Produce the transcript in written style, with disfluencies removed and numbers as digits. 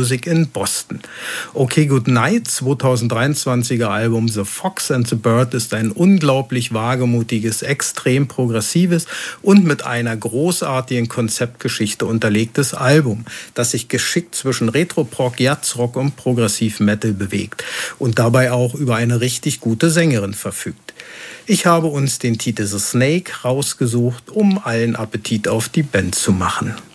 Music in Boston. Okay Good Night, 2023er Album The Fox and the Bird, ist ein unglaublich wagemutiges, extrem progressives und mit einer großartigen Konzeptgeschichte unterlegtes Album, das sich geschickt zwischen Retro-Prog, Jazzrock und Progressiv-Metal bewegt und dabei auch über eine richtig gute Sängerin verfügt. Ich habe uns den Titel The Snake rausgesucht, um allen Appetit auf die Band zu machen.